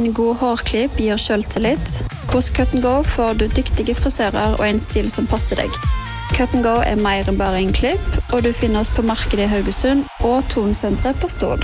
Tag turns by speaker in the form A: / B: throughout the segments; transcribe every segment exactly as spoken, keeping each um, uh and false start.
A: En god hårklipp gir selvtillit. Hos Cut and Go får du dyktige frisører og en stil som passer deg. Cut and Go er mer enn bare en klipp, og du finner oss på markedet i Haugesund og Tonsenteret på Stord.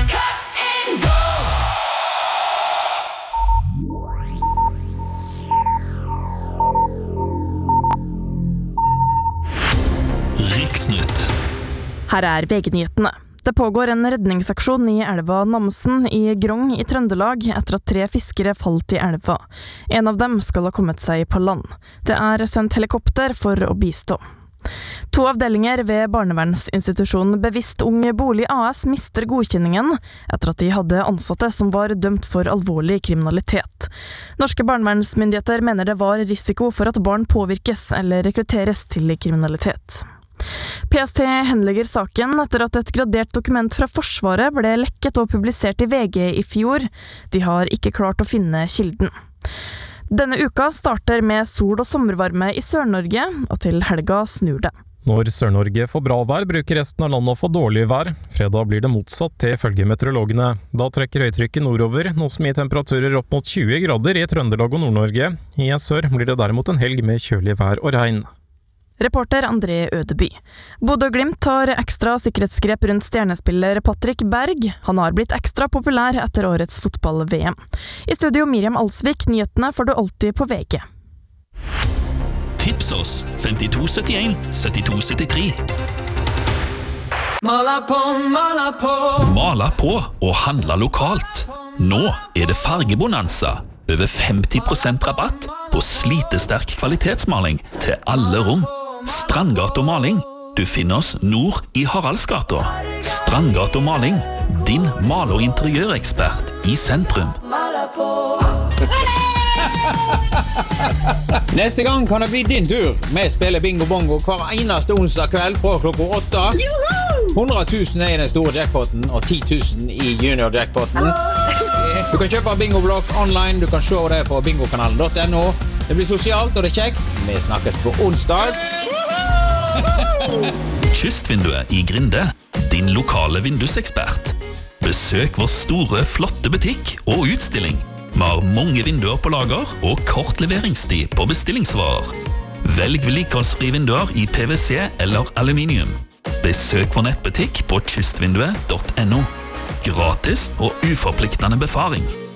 B: Riksnytt.
C: Her er V G-nyhetene. Det pågår en redningsaksjon i elva Namsen i Grong i Trøndelag etter at tre fiskere falt i elva. En av dem skal ha kommet seg på land. Det er sendt helikopter for å bistå. To avdelinger ved barnevernsinstitusjonen Bevisst Ung Bolig A S mister godkjenningen etter at de hadde ansatte som var dømt for alvorlig kriminalitet. Norske barnevernsmyndigheter mener det var risiko for at barn påvirkes eller rekrutteres til kriminalitet. P S T henlegger saken etter at et gradert dokument fra Forsvaret ble lekket og publisert i V G i fjor. De har ikke klart å finne kilden. Denne uka starter med sol og sommervarme i Sør-Norge, og til helga snur det.
D: Når Sør-Norge får bra vær, bruker resten av landet å få dårlig vær. Fredag blir det motsatt til følge meteorologene. Da trekker høytrykket nordover, noe som gir temperaturer opp mot tjue grader i Trøndelag og Nord-Norge. I sør blir det derimot en helg med kjølig vær og regn.
C: Reporter André Ødeby. Bodø Glimt tar ekstra sikkerhetsgrep rundt stjernespiller Patrick Berg. Han har blitt ekstra populær etter årets fotball-V M. I studio Miriam Alsvik, nyhetene får du alltid på V G.
B: Tips oss femtito syttien syttito syttitre.
E: Mala på, mala på.
B: Mala på og handla lokalt. Nå er det fargebonanza. Over femti prosent rabatt på slitesterk kvalitetsmaling til alle rom. Strandgata Maling. Du finner oss nord i Haraldsgata. Strandgata Maling. Din mal- og interiørekspert i sentrum.
F: Neste gang kan det bli din tur. Vi spiller bingo bongo hver eneste onsdag kveld fra klokka åtte. hundre tusen er i den store jackpotten og ti tusen i junior jackpotten. Du kan kjøpe bingoblokk online. Du kan se det på bingokanalen punktum no. Det blir sosialt og det er kjekt. Vi snakkes på onsdag.
B: Kystvinduet i Grinde. Din lokale vindusekspert. Besøk vår store, flotte butikk og utstilling. Vi har mange vinduer på lager og kort leveringstid på bestillingsvarer. Velg vedlikeholdsfrie vinduer i P V C eller aluminium. Besøk vår nettbutikk på kystvinduet punktum no. Gratis og uforpliktende befaring.